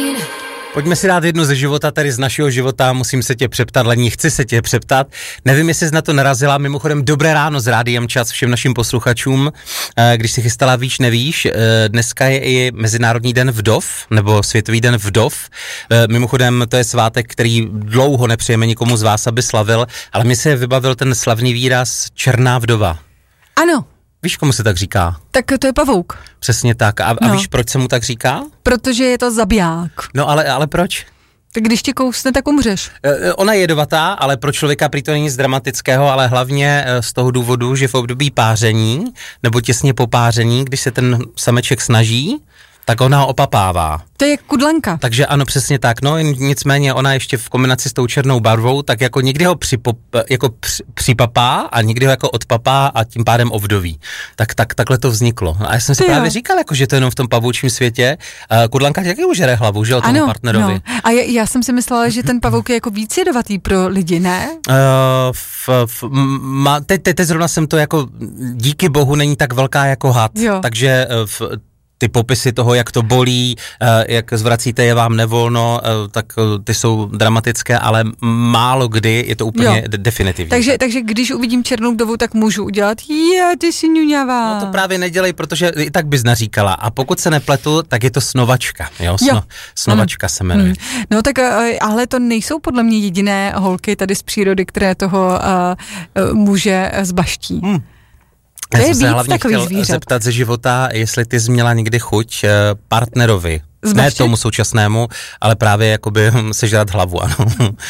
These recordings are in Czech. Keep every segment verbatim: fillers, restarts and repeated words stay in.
Pojďme si dát jednu ze života, tady z našeho života, musím se tě přeptat, Lení, chci se tě přeptat. Nevím, jestli jsi na to narazila, mimochodem dobré ráno z Rádiem Čas všem našim posluchačům. Když si chystala Víš, nevíš, dneska je i Mezinárodní den vdov, nebo Světový den vdov. Mimochodem to je svátek, který dlouho nepřejeme nikomu z vás, aby slavil, ale mi se vybavil ten slavný výraz černá vdova. Ano. Víš, komu se tak říká? Tak to je pavouk. Přesně tak. A, no. a víš, proč se mu tak říká? Protože je to zabiják. No ale, ale proč? Tak když tě kousne, tak umřeš. E, ona je jedovatá, ale pro člověka prý to není nic dramatického, ale hlavně z toho důvodu, že v období páření, nebo těsně po páření, když se ten sameček snaží, tak ona ho opapává. To je kudlenka. Takže ano, přesně tak. No, nicméně ona ještě v kombinaci s tou černou barvou, tak jako někdy ho připop, jako při, připapá a někdy ho jako odpapá a tím pádem ovdoví. Tak, tak takhle to vzniklo. A já jsem si Ty právě jo. říkal, jako, že to je jenom v tom pavoučím světě. Uh, kudlanka taky užere hlavu, že o tomu partnerovi. No. A já, já jsem si myslela, že ten pavouk je jako víc jedovatý pro lidi, ne? Uh, f, f, ma, teď, teď zrovna jsem to jako, díky bohu není tak velká jako had. Jo. Takže uh, v, ty popisy toho, jak to bolí, jak zvracíte je vám nevolno, tak ty jsou dramatické, ale málo kdy je to úplně jo. definitivní. Takže, takže když uvidím černou vdovu, tak můžu udělat, je, ty jsi ňuňavá. No to právě nedělej, protože i tak bys naříkala. A pokud se nepletu, tak je to snovačka. Jo, Sno, jo. Snovačka hmm. se jmenuje. Hmm. No tak, ale to nejsou podle mě jediné holky tady z přírody, které toho uh, muže zbaští. Hmm. Já jsem se hlavně chtěl zvířat. zeptat ze života, jestli ty jsi měla někdy chuť partnerovi, Zbaštit? Ne tomu současnému, ale právě jakoby sežrat hlavu, ano.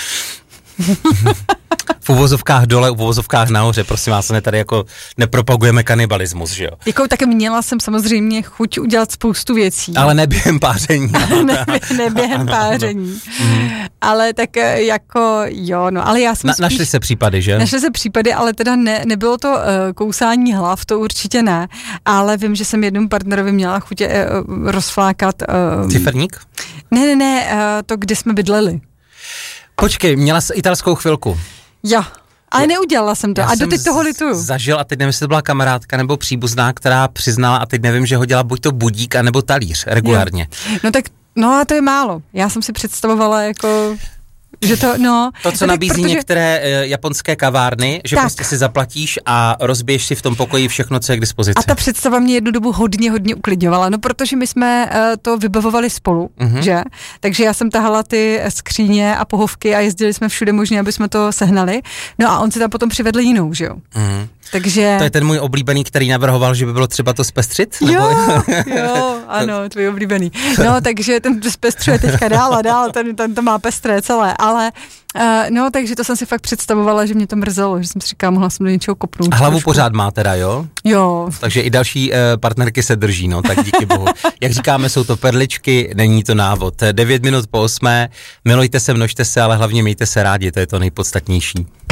V uvozovkách dole, v uvozovkách nahoře, prosím vás, ne tady jako nepropagujeme kanibalismus, že jo? Jako tak měla jsem samozřejmě chuť udělat spoustu věcí. Ale ne během páření. ne, ne během páření. Mm. Ale tak jako jo, no, ale já jsem Na, spíš... Našly se případy, že? Našly se případy, ale teda ne, nebylo to uh, kousání hlav, to určitě ne, ale vím, že jsem jednou partnerovi měla chutě uh, rozflákat... Uh, Ciferník? Ne, ne, ne, uh, to, kde jsme bydleli. Počkej, měla jsi italskou chvilku. Jo, ale neudělala jsem to já a doteď toho lituju. Zažil a teď nevím, jestli to byla kamarádka nebo příbuzná, která přiznala a teď nevím, že hodila buď to budík, anebo talíř regulárně. Jo. No tak, no a to je málo. Já jsem si představovala jako... Že to, no, to, co nabízí protože... některé e, japonské kavárny, že tak. prostě si zaplatíš a rozbiješ si v tom pokoji všechno, co je k dispozici. A ta představa mě jednu dobu hodně, hodně uklidňovala, no protože my jsme e, to vybavovali spolu, mm-hmm. že? Takže já jsem tahala ty skříně a pohovky a jezdili jsme všude možně, aby jsme to sehnali. No a on si tam potom přivedl jinou, že jo? Mm-hmm. Takže... To je ten můj oblíbený, který navrhoval, že by bylo třeba to zpestřit? Nebo... Jo, jo, ano, tvůj oblíbený. No, takže ten zpestřuje teďka dál a dál, ten, ten to má pestré celé, ale uh, no, takže to jsem si fakt představovala, že mě to mrzelo, že jsem si říkala, mohla jsem do něčeho kopnout. A hlavu trošku. Pořád má teda, jo? Jo. Takže i další uh, partnerky se drží, no, tak díky bohu. Jak říkáme, jsou to perličky, není to návod. Devět minut po osmé, milujte se, množte se, ale hlavně mějte se rádi, to je to nejpodstatnější.